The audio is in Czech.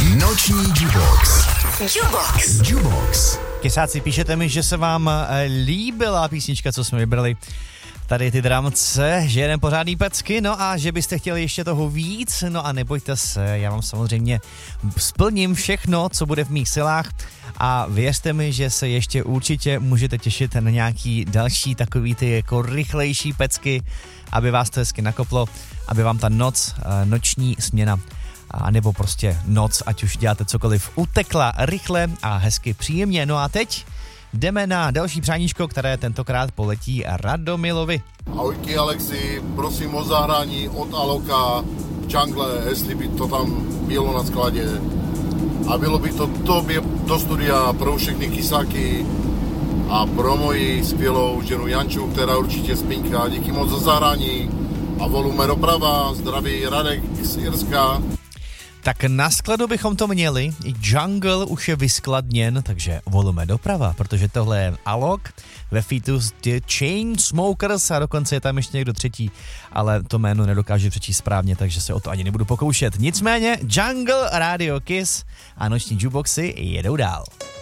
Noční Jubox. Kysáci, píšete mi, že se vám líbila písnička, co jsme vybrali. Tady ty dramce, že jeden pořádný pecky, no a že byste chtěli ještě toho víc, no a nebojte se, já vám samozřejmě splním všechno, co bude v mých silách a věřte mi, že se ještě určitě můžete těšit na nějaký další takový ty jako rychlejší pecky, aby vás to hezky nakoplo, aby vám ta noční směna a nebo prostě noc, ať už děláte cokoliv, utekla rychle a hezky příjemně. No a teď jdeme na další přáníčko, které tentokrát poletí Radomilovi. Ahojky Alexi, prosím o zahrání od Aloka Jungle, jestli by to tam bylo na skladě. A bylo by to tobě do studia pro všechny kysáky a pro moji skvělou ženu Janču, která určitě spinká. Díky moc za zahrání a volume doprava, zdraví Radek z Irska. Tak na skladu bychom to měli, Jungle už je vyskladněn, takže volume doprava, protože tohle je Alok ve featu s The Chainsmokers a dokonce je tam ještě někdo třetí, ale to jméno nedokážu přečíst správně, takže se o to ani nebudu pokoušet. Nicméně Jungle, Radio Kiss a noční juboxy jedou dál.